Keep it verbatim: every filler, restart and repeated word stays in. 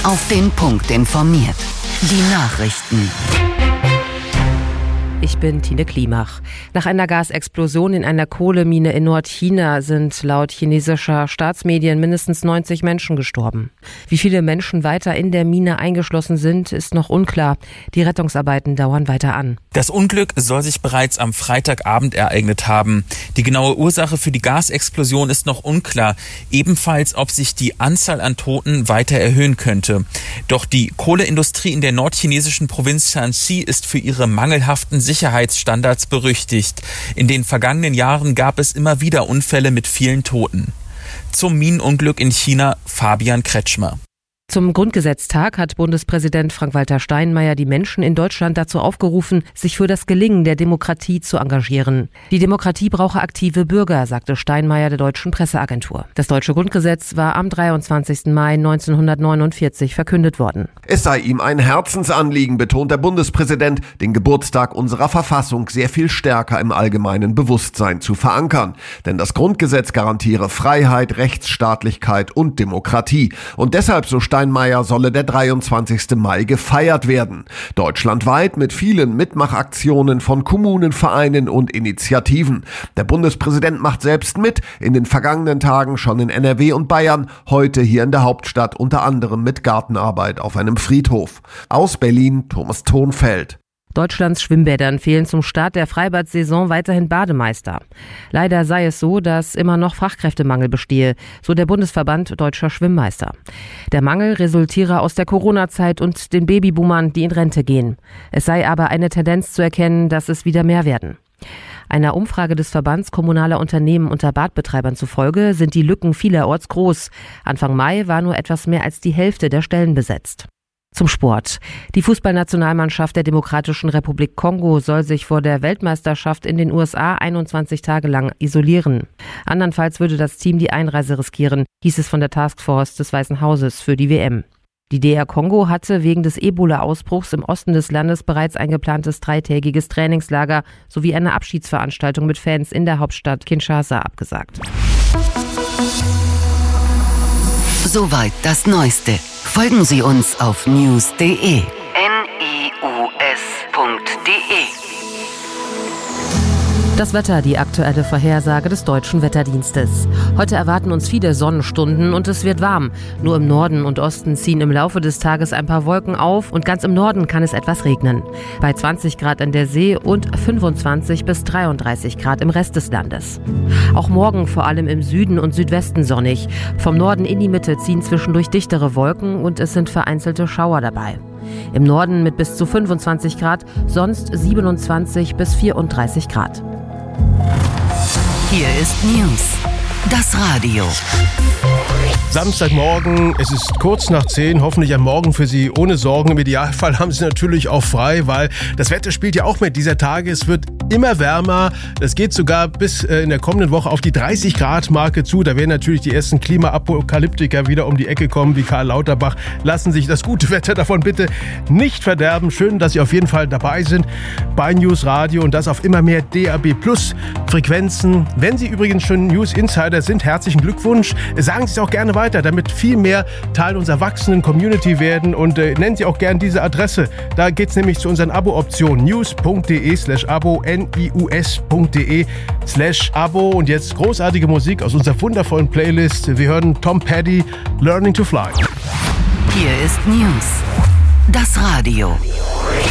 Auf den Punkt informiert. Die Nachrichten. Ich bin Tine Klimach. Nach einer Gasexplosion in einer Kohlemine in Nordchina sind laut chinesischer Staatsmedien mindestens neunzig Menschen gestorben. Wie viele Menschen weiter in der Mine eingeschlossen sind, ist noch unklar. Die Rettungsarbeiten dauern weiter an. Das Unglück soll sich bereits am Freitagabend ereignet haben. Die genaue Ursache für die Gasexplosion ist noch unklar. Ebenfalls, ob sich die Anzahl an Toten weiter erhöhen könnte. Doch die Kohleindustrie in der nordchinesischen Provinz Shanxi ist für ihre mangelhaften Sicherheitsstandards berüchtigt. In den vergangenen Jahren gab es immer wieder Unfälle mit vielen Toten. Zum Minenunglück in China, Fabian Kretschmer. Zum Grundgesetztag hat Bundespräsident Frank-Walter Steinmeier die Menschen in Deutschland dazu aufgerufen, sich für das Gelingen der Demokratie zu engagieren. Die Demokratie brauche aktive Bürger, sagte Steinmeier der Deutschen Presseagentur. Das deutsche Grundgesetz war am dreiundzwanzigsten Mai neunzehnhundertneunundvierzig verkündet worden. Es sei ihm ein Herzensanliegen, betont der Bundespräsident, den Geburtstag unserer Verfassung sehr viel stärker im allgemeinen Bewusstsein zu verankern. Denn das Grundgesetz garantiere Freiheit, Rechtsstaatlichkeit und Demokratie. Und deshalb, so Steinmeier, solle der dreiundzwanzigsten Mai gefeiert werden. Deutschlandweit mit vielen Mitmachaktionen von Kommunen, Vereinen und Initiativen. Der Bundespräsident macht selbst mit, in den vergangenen Tagen schon in N R W und Bayern, heute hier in der Hauptstadt unter anderem mit Gartenarbeit auf einem Friedhof. Aus Berlin, Thomas Thonfeld. Deutschlands Schwimmbädern fehlen zum Start der Freibad-Saison weiterhin Bademeister. Leider sei es so, dass immer noch Fachkräftemangel bestehe, so der Bundesverband Deutscher Schwimmmeister. Der Mangel resultiere aus der Corona-Zeit und den Babyboomern, die in Rente gehen. Es sei aber eine Tendenz zu erkennen, dass es wieder mehr werden. Einer Umfrage des Verbands kommunaler Unternehmen unter Badbetreibern zufolge sind die Lücken vielerorts groß. Anfang Mai war nur etwas mehr als die Hälfte der Stellen besetzt. Zum Sport. Die Fußballnationalmannschaft der Demokratischen Republik Kongo soll sich vor der Weltmeisterschaft in den U S A einundzwanzig Tage lang isolieren. Andernfalls würde das Team die Einreise riskieren, hieß es von der Taskforce des Weißen Hauses für die W M. Die D R Kongo hatte wegen des Ebola-Ausbruchs im Osten des Landes bereits ein geplantes dreitägiges Trainingslager sowie eine Abschiedsveranstaltung mit Fans in der Hauptstadt Kinshasa abgesagt. Soweit das Neueste. Folgen Sie uns auf news punkt de. N I U S punkt de. Das Wetter, die aktuelle Vorhersage des Deutschen Wetterdienstes. Heute erwarten uns viele Sonnenstunden und es wird warm. Nur im Norden und Osten ziehen im Laufe des Tages ein paar Wolken auf und ganz im Norden kann es etwas regnen. Bei zwanzig Grad an der See und fünfundzwanzig bis dreiunddreißig Grad im Rest des Landes. Auch morgen vor allem im Süden und Südwesten sonnig. Vom Norden in die Mitte ziehen zwischendurch dichtere Wolken und es sind vereinzelte Schauer dabei. Im Norden mit bis zu fünfundzwanzig Grad, sonst siebenundzwanzig bis vierunddreißig Grad. Hier ist News, das Radio. Samstagmorgen, es ist kurz nach zehn, hoffentlich am Morgen für Sie ohne Sorgen. Im Idealfall haben Sie natürlich auch frei, weil das Wetter spielt ja auch mit dieser Tage. Es wird immer wärmer. Das geht sogar bis in der kommenden Woche auf die dreißig Grad Marke zu. Da werden natürlich die ersten Klimaapokalyptiker wieder um die Ecke kommen, wie Karl Lauterbach. Lassen sich das gute Wetter davon bitte nicht verderben. Schön, dass Sie auf jeden Fall dabei sind bei News Radio und das auf immer mehr D A B Plus Frequenzen. Wenn Sie übrigens schon News Insider sind, herzlichen Glückwunsch. Sagen Sie es auch gerne weiter, damit viel mehr Teil unserer wachsenden Community werden und äh, nennen Sie auch gerne diese Adresse. Da geht es nämlich zu unseren Abo-Optionen. news punkt de slash abo, N I U S punkt de slash abo. Und jetzt großartige Musik aus unserer wundervollen Playlist. Wir hören Tom Petty, Learning to Fly. Hier ist News, das Radio.